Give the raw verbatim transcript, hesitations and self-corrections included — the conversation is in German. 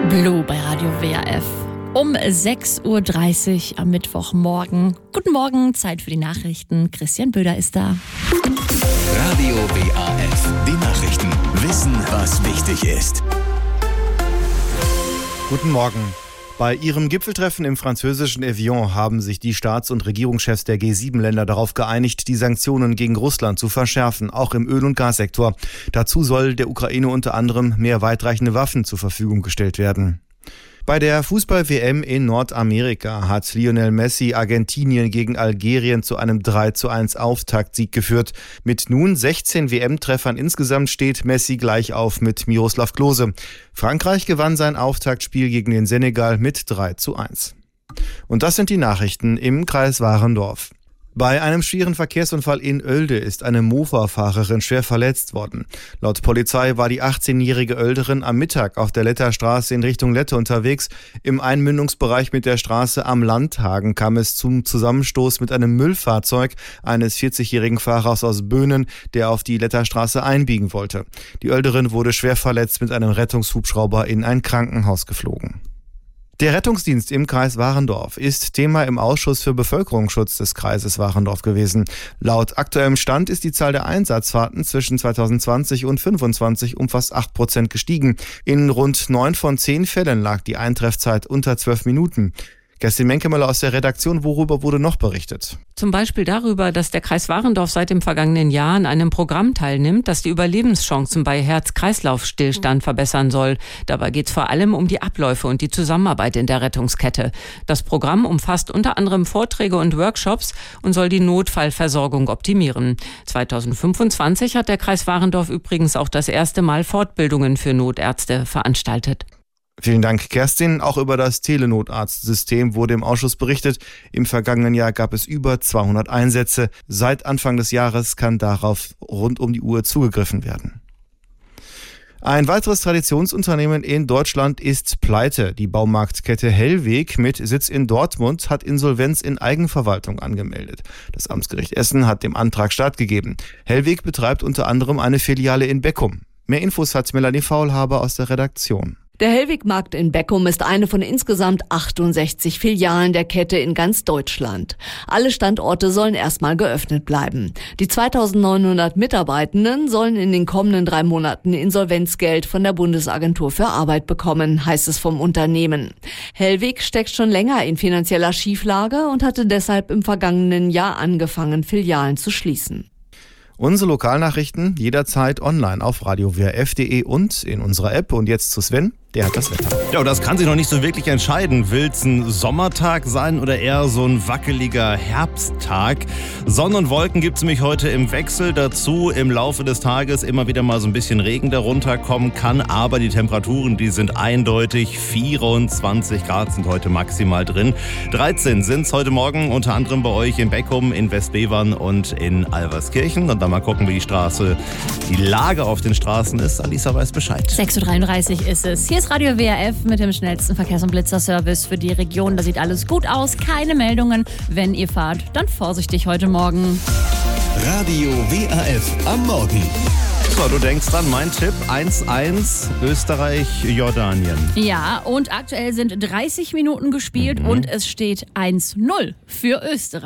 Blue bei Radio W R F. Um sechs Uhr dreißig am Mittwochmorgen. Guten Morgen, Zeit für die Nachrichten. Christian Böder ist da. Radio W R F, die Nachrichten. Wissen, was wichtig ist. Guten Morgen. Bei ihrem Gipfeltreffen im französischen Evian haben sich die Staats- und Regierungschefs der G sieben Länder darauf geeinigt, die Sanktionen gegen Russland zu verschärfen, auch im Öl- und Gassektor. Dazu soll der Ukraine unter anderem mehr weitreichende Waffen zur Verfügung gestellt werden. Bei der Fußball-W M in Nordamerika hat Lionel Messi Argentinien gegen Algerien zu einem drei zu eins Auftaktsieg geführt. Mit nun sechzehn W M-Treffern insgesamt steht Messi gleich auf mit Miroslav Klose. Frankreich gewann sein Auftaktspiel gegen den Senegal mit drei zu eins. Und das sind die Nachrichten im Kreis Warendorf. Bei einem schweren Verkehrsunfall in Oelde ist eine Mofa-Fahrerin schwer verletzt worden. Laut Polizei war die achtzehnjährige Oelderin am Mittag auf der Letterstraße in Richtung Lette unterwegs. Im Einmündungsbereich mit der Straße am Landhagen kam es zum Zusammenstoß mit einem Müllfahrzeug eines vierzigjährigen Fahrers aus Böhnen, der auf die Letterstraße einbiegen wollte. Die Oelderin wurde schwer verletzt mit einem Rettungshubschrauber in ein Krankenhaus geflogen. Der Rettungsdienst im Kreis Warendorf ist Thema im Ausschuss für Bevölkerungsschutz des Kreises Warendorf gewesen. Laut aktuellem Stand ist die Zahl der Einsatzfahrten zwischen zweitausendzwanzig und fünfundzwanzig um fast acht Prozent gestiegen. In rund neun von zehn Fällen lag die Eintreffzeit unter zwölf Minuten. Kerstin Menkemöller aus der Redaktion, worüber wurde noch berichtet? Zum Beispiel darüber, dass der Kreis Warendorf seit dem vergangenen Jahr an einem Programm teilnimmt, das die Überlebenschancen bei Herz-Kreislauf-Stillstand verbessern soll. Dabei geht es vor allem um die Abläufe und die Zusammenarbeit in der Rettungskette. Das Programm umfasst unter anderem Vorträge und Workshops und soll die Notfallversorgung optimieren. zweitausendfünfundzwanzig hat der Kreis Warendorf übrigens auch das erste Mal Fortbildungen für Notärzte veranstaltet. Vielen Dank, Kerstin. Auch über das Telenotarztsystem wurde im Ausschuss berichtet. Im vergangenen Jahr gab es über zweihundert Einsätze. Seit Anfang des Jahres kann darauf rund um die Uhr zugegriffen werden. Ein weiteres Traditionsunternehmen in Deutschland ist pleite. Die Baumarktkette Hellweg mit Sitz in Dortmund hat Insolvenz in Eigenverwaltung angemeldet. Das Amtsgericht Essen hat dem Antrag stattgegeben. Hellweg betreibt unter anderem eine Filiale in Beckum. Mehr Infos hat Melanie Faulhaber aus der Redaktion. Der Hellweg-Markt in Beckum ist eine von insgesamt achtundsechzig Filialen der Kette in ganz Deutschland. Alle Standorte sollen erstmal geöffnet bleiben. Die zweitausendneunhundert Mitarbeitenden sollen in den kommenden drei Monaten Insolvenzgeld von der Bundesagentur für Arbeit bekommen, heißt es vom Unternehmen. Hellweg steckt schon länger in finanzieller Schieflage und hatte deshalb im vergangenen Jahr angefangen, Filialen zu schließen. Unsere Lokalnachrichten jederzeit online auf radio w r f punkt d e und in unserer App. Und jetzt zu Sven, der hat das Wetter. Ja, und das kann sich noch nicht so wirklich entscheiden. Will es ein Sommertag sein oder eher so ein wackeliger Herbsttag? Sonne und Wolken gibt es nämlich heute im Wechsel. Dazu im Laufe des Tages immer wieder mal so ein bisschen Regen, der runterkommen kann. Aber die Temperaturen, die sind eindeutig. vierundzwanzig Grad sind heute maximal drin. dreizehn sind es heute Morgen unter anderem bei euch in Beckum, in Westbevern und in Alverskirchen. Und dann mal gucken, wie die Straße, die Lage auf den Straßen ist. Alisa weiß Bescheid. sechs Uhr dreiunddreißig ist es. Hier ist Radio W R F mit dem schnellsten Verkehrs- und Blitzerservice für die Region. Da sieht alles gut aus, keine Meldungen. Wenn ihr fahrt, dann vorsichtig heute Morgen. Radio W R F am Morgen. So, du denkst dran, mein Tipp, eins eins Österreich-Jordanien. Ja, und aktuell sind dreißig Minuten gespielt mhm. und es steht eins null für Österreich.